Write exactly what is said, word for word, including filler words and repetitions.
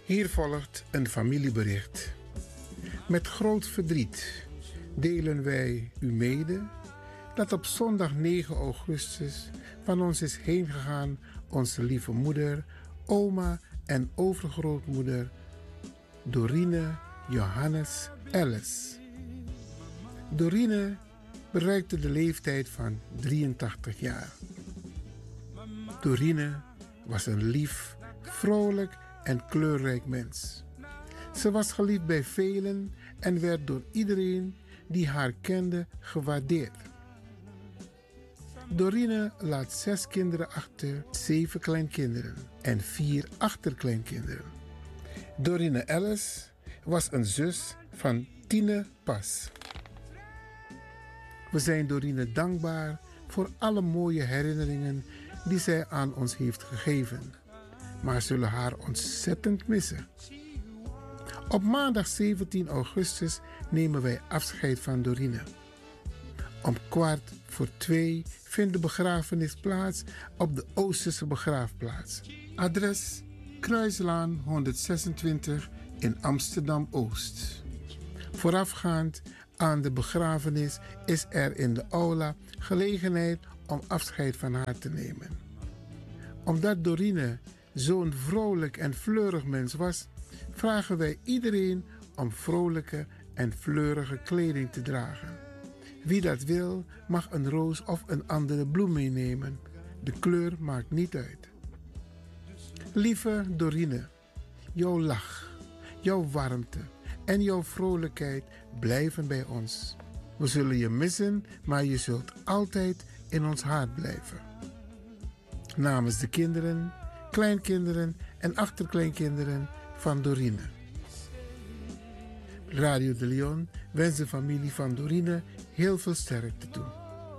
Hier volgt een familiebericht. Met groot verdriet delen wij u mede dat op zondag negen augustus van ons is heengegaan onze lieve moeder, oma en overgrootmoeder Dorine Johannes Ellis. Dorine bereikte de leeftijd van drieëntachtig jaar. Dorine was een lief, vrolijk en kleurrijk mens. Ze was geliefd bij velen en werd door iedereen die haar kende gewaardeerd. Dorine laat zes kinderen achter, zeven kleinkinderen en vier achterkleinkinderen. Dorine Ellis was een zus van Tine Pas. We zijn Dorine dankbaar voor alle mooie herinneringen die zij aan ons heeft gegeven, maar zullen haar ontzettend missen. Op maandag zeventien augustus nemen wij afscheid van Dorine. Om kwart voor twee vindt de begrafenis plaats op de Oosterse begraafplaats. Adres Kruislaan honderdzesentwintig in Amsterdam-Oost. Voorafgaand aan de begrafenis is er in de aula gelegenheid om afscheid van haar te nemen. Omdat Dorine zo'n vrolijk en fleurig mens was, vragen wij iedereen om vrolijke en fleurige kleding te dragen. Wie dat wil, mag een roos of een andere bloem meenemen. De kleur maakt niet uit. Lieve Dorine, jouw lach, jouw warmte en jouw vrolijkheid blijven bij ons. We zullen je missen, maar je zult altijd in ons hart blijven. Namens de kinderen, kleinkinderen en achterkleinkinderen van Dorine. Radio de Leon wens de familie van Dorine heel veel sterkte toe.